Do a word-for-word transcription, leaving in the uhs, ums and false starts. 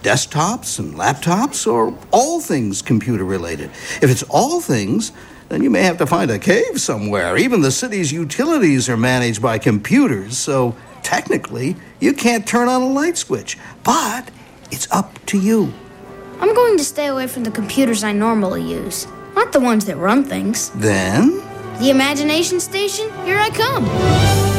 desktops and laptops, or all things computer-related. If it's all things, then you may have to find a cave somewhere. Even the city's utilities are managed by computers, so technically, you can't turn on a light switch. But it's up to you. I'm going to stay away from the computers I normally use, not the ones that run things. Then? The Imagination Station, here I come.